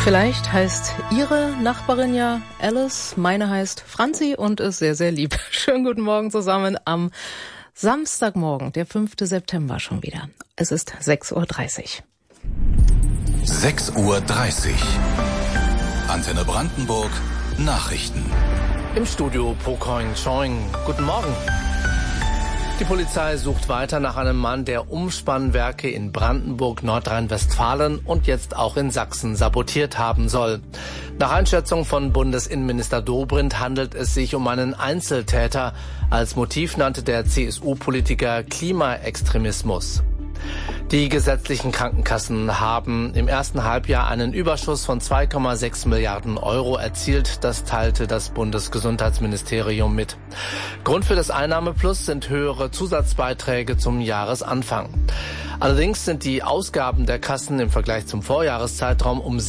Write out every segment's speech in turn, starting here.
Vielleicht heißt Ihre Nachbarin ja Alice, meine heißt Franzi und ist sehr, sehr lieb. Schönen guten Morgen zusammen am Samstagmorgen, der 5. September schon wieder. Es ist 6.30 Uhr. 6.30 Uhr. Antenne Brandenburg, Nachrichten. Im Studio Pocoin Choing. Guten Morgen. Die Polizei sucht weiter nach einem Mann, der Umspannwerke in Brandenburg, Nordrhein-Westfalen und jetzt auch in Sachsen sabotiert haben soll. Nach Einschätzung von Bundesinnenminister Dobrindt handelt es sich um einen Einzeltäter. Als Motiv nannte der CSU-Politiker Klimaextremismus. Die gesetzlichen Krankenkassen haben im ersten Halbjahr einen Überschuss von 2,6 Milliarden Euro erzielt. Das teilte das Bundesgesundheitsministerium mit. Grund für das Einnahmeplus sind höhere Zusatzbeiträge zum Jahresanfang. Allerdings sind die Ausgaben der Kassen im Vergleich zum Vorjahreszeitraum um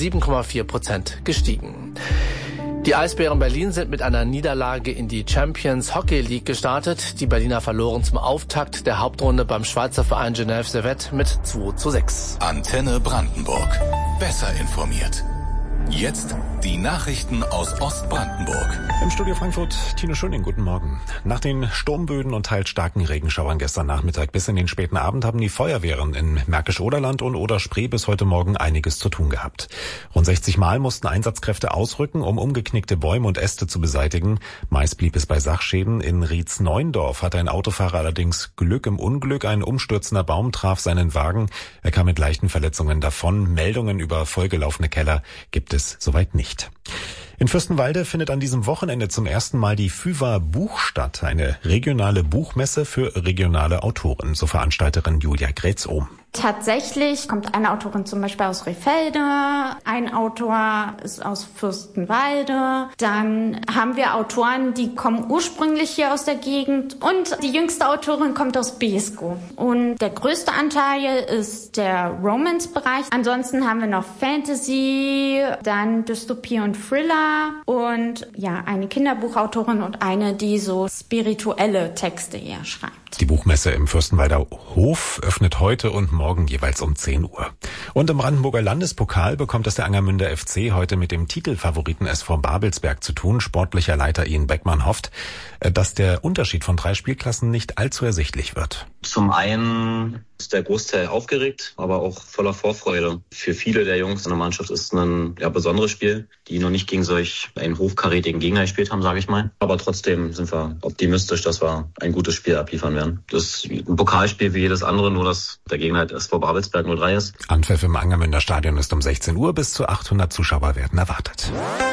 7,4% gestiegen. Die Eisbären Berlin sind mit einer Niederlage in die Champions Hockey League gestartet. Die Berliner verloren zum Auftakt der Hauptrunde beim Schweizer Verein Genève Servette mit 2:6. Antenne Brandenburg. Besser informiert. Jetzt die Nachrichten aus Ostbrandenburg. Im Studio Frankfurt, Tino Schöning, guten Morgen. Nach den Sturmböen und teils starken Regenschauern gestern Nachmittag bis in den späten Abend haben die Feuerwehren in Märkisch-Oderland und Oder-Spree bis heute Morgen einiges zu tun gehabt. Rund 60 Mal mussten Einsatzkräfte ausrücken, um umgeknickte Bäume und Äste zu beseitigen. Meist blieb es bei Sachschäden. In Rietz-Neuendorf hatte ein Autofahrer allerdings Glück im Unglück. Ein umstürzender Baum traf seinen Wagen. Er kam mit leichten Verletzungen davon. Meldungen über vollgelaufene Keller gibt es soweit nicht. In Fürstenwalde findet an diesem Wochenende zum ersten Mal die FÜVA Buch statt, eine regionale Buchmesse für regionale Autoren, so Veranstalterin Julia Grätzohm. Tatsächlich kommt eine Autorin zum Beispiel aus Rehfelde, ein Autor ist aus Fürstenwalde. Dann haben wir Autoren, die kommen ursprünglich hier aus der Gegend und die jüngste Autorin kommt aus Beeskow. Und der größte Anteil ist der Romance-Bereich. Ansonsten haben wir noch Fantasy, dann Dystopie und Thriller und ja, eine Kinderbuchautorin und eine, die so spirituelle Texte eher schreibt. Die Buchmesse im Fürstenwalder Hof öffnet heute und morgen jeweils um 10 Uhr. Und im Brandenburger Landespokal bekommt es der Angermünder FC heute mit dem Titelfavoriten SV Babelsberg zu tun. Sportlicher Leiter Ian Beckmann hofft, dass der Unterschied von 3 Spielklassen nicht allzu ersichtlich wird. Zum einen ist der Großteil aufgeregt, aber auch voller Vorfreude. Für viele der Jungs in der Mannschaft ist ein besonderes Spiel, die noch nicht gegen solch einen hochkarätigen Gegner gespielt haben, sage ich mal. Aber trotzdem sind wir optimistisch, dass wir ein gutes Spiel abliefern werden. Das ist ein Pokalspiel wie jedes andere, nur dass der Gegner halt SV Babelsberg 03 ist. Anpfiff im Angermünder Stadion ist um 16 Uhr. Bis zu 800 Zuschauer werden erwartet.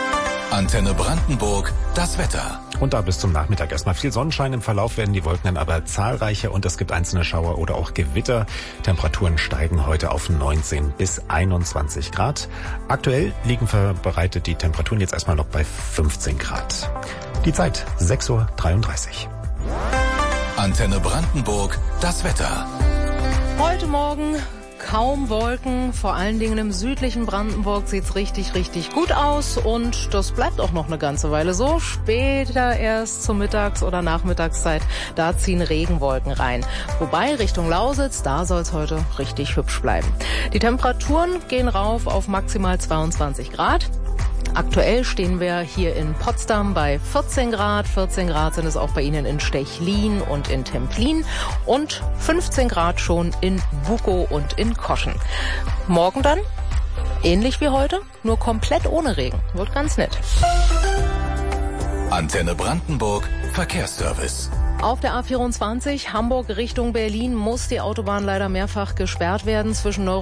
Antenne Brandenburg, das Wetter. Und da bis zum Nachmittag erstmal viel Sonnenschein. Im Verlauf werden die Wolken dann aber zahlreicher und es gibt einzelne Schauer oder auch Gewitter. Temperaturen steigen heute auf 19 bis 21 Grad. Aktuell liegen verbreitet die Temperaturen jetzt erstmal noch bei 15 Grad. Die Zeit 6.33 Uhr. Antenne Brandenburg, das Wetter. Heute Morgen kaum Wolken, vor allen Dingen im südlichen Brandenburg sieht's richtig, richtig gut aus und das bleibt auch noch eine ganze Weile so. Später erst zur Mittags- oder Nachmittagszeit, da ziehen Regenwolken rein. Wobei Richtung Lausitz, da soll's heute richtig hübsch bleiben. Die Temperaturen gehen rauf auf maximal 22 Grad. Aktuell stehen wir hier in Potsdam bei 14 Grad. 14 Grad sind es auch bei Ihnen in Stechlin und in Templin und 15 Grad schon in Bukow und in Koschen. Morgen dann ähnlich wie heute, nur komplett ohne Regen. Wird ganz nett. Antenne Brandenburg, Verkehrsservice. Auf der A24 Hamburg Richtung Berlin muss die Autobahn leider mehrfach gesperrt werden zwischen